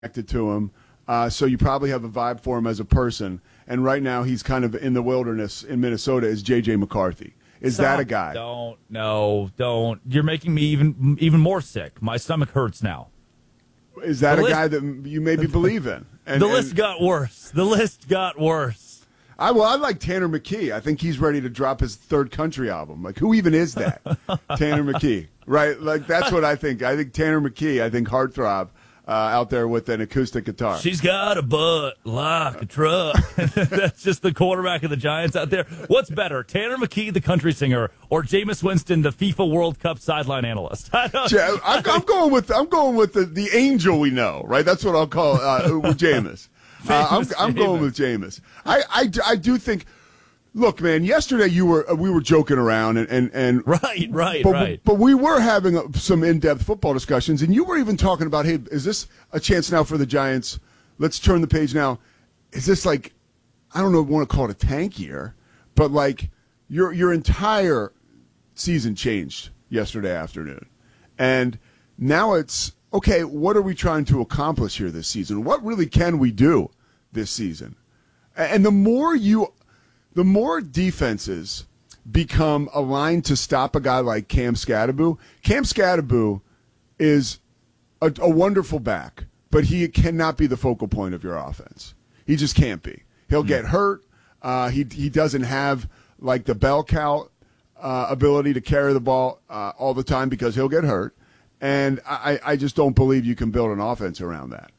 connected to him. So you probably have a vibe for him as a person. And right now he's kind of in the wilderness in Minnesota as J.J. McCarthy. Is that a guy? Don't. You're making me even more sick. My stomach hurts now. Is that a guy that you maybe believe in? The list got worse. I like Tanner McKee. I think he's ready to drop his third country album. Like, who even is that? Tanner McKee, right? Like, that's what I think. I think Tanner McKee, heartthrob out there with an acoustic guitar. She's got a butt like a truck. That's just the quarterback of the Giants out there. What's better, Tanner McKee, the country singer, or Jameis Winston, the FIFA World Cup sideline analyst? I'm going with the angel we know, right? That's what I'll call with Jameis. I'm going with Jameis. I do think. Look, man. Yesterday we were joking around and right. But we were having some in-depth football discussions, and you were even talking about, hey, is this a chance now for the Giants? Let's turn the page now. Is this like, I don't know, want to call it a tank year, but like your entire season changed yesterday afternoon, and now it's okay. What are we trying to accomplish here this season? What really can we do this season? And the more defenses become aligned to stop a guy like Cam Skattebo. Cam Skattebo is a wonderful back, but he cannot be the focal point of your offense. He just can't be. He'll get hurt. He doesn't have like the bell cow ability to carry the ball all the time because he'll get hurt. And I just don't believe you can build an offense around that.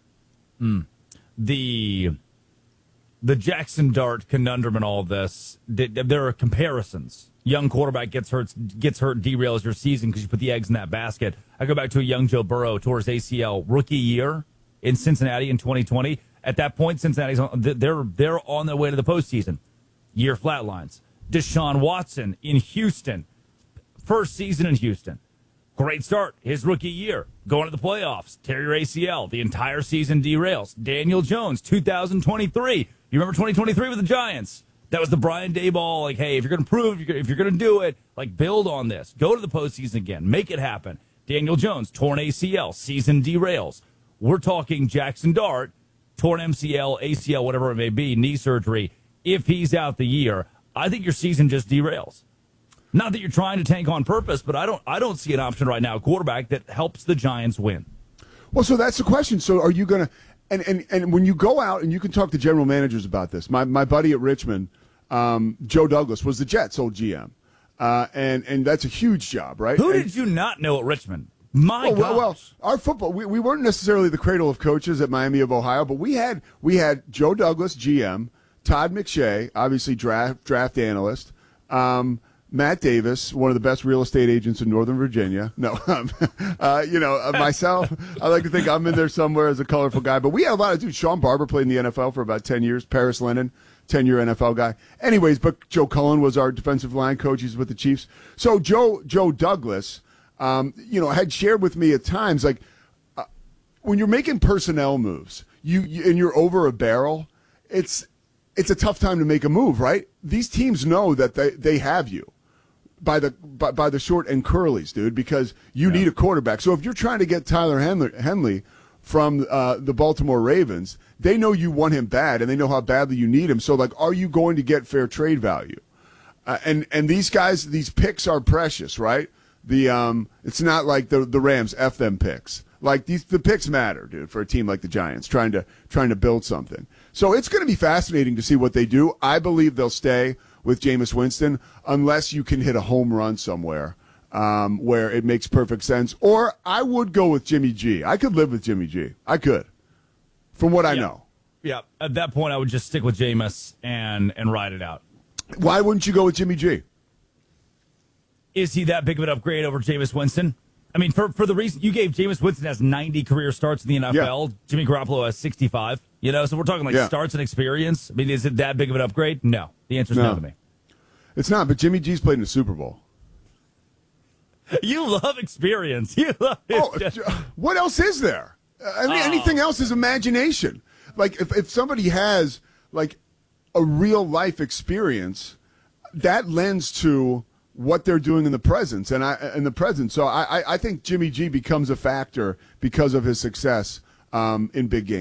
The Jackson Dart conundrum in all of this, there are comparisons. Young quarterback gets hurt, derails your season because you put the eggs in that basket. I go back to a young Joe Burrow, tore his ACL rookie year in Cincinnati in 2020. At that point, Cincinnati's they're on their way to the postseason. Year flatlines. Deshaun Watson in Houston, first season in Houston. Great start, his rookie year. Going to the playoffs, tear your ACL. The entire season derails. Daniel Jones, 2023. You remember 2023 with the Giants? That was the Brian Daboll, like, hey, if you're going to prove, if you're going to do it, like, build on this. Go to the postseason again. Make it happen. Daniel Jones, torn ACL, season derails. We're talking Jackson Dart, torn MCL, ACL, whatever it may be, knee surgery. If he's out the year, I think your season just derails. Not that you're trying to tank on purpose, but I don't see an option right now, quarterback, that helps the Giants win. Well, so that's the question. So are you going to and when you go out, and you can talk to general managers about this. My buddy at Richmond, Joe Douglas, was the Jets' old GM. And that's a huge job, right? Who did you not know at Richmond? My gosh. Well, our football, we weren't necessarily the cradle of coaches at Miami of Ohio, but we had Joe Douglas, GM, Todd McShay, obviously draft analyst, Matt Davis, one of the best real estate agents in Northern Virginia. No, myself, I like to think I'm in there somewhere as a colorful guy. But we had a lot of dudes. Sean Barber played in the NFL for about 10 years. Paris Lennon, 10-year NFL guy. Anyways, but Joe Cullen was our defensive line coach. He's with the Chiefs. So Joe Douglas, had shared with me at times, like, when you're making personnel moves, and you're over a barrel, it's a tough time to make a move, right? These teams know that they have you by the short and curlies, dude, because you need a quarterback. So if you're trying to get Tyler Henley from the Baltimore Ravens, they know you want him bad, and they know how badly you need him. So, like, are you going to get fair trade value? And these guys, these picks are precious, right? It's not like the Rams F them picks. Like, the picks matter, dude, for a team like the Giants trying to build something. So it's going to be fascinating to see what they do. I believe they'll stay with Jameis Winston unless you can hit a home run somewhere where it makes perfect sense. Or I would go with Jimmy G. I could live with Jimmy G. I could, from what I know. Yeah, at that point I would just stick with Jameis and ride it out. Why wouldn't you go with Jimmy G? Is he that big of an upgrade over Jameis Winston? I mean, for the reason you gave, Jameis Winston has 90 career starts in the NFL. Yeah. Jimmy Garoppolo has 65. So we're talking starts and experience. I mean, is it that big of an upgrade? No. The answer's no to me. It's not, but Jimmy G's played in the Super Bowl. You love experience. What else is there? I mean, anything else is imagination. Like, if somebody has, like, a real-life experience, that lends to what they're doing in the present. So I think Jimmy G becomes a factor because of his success in big games.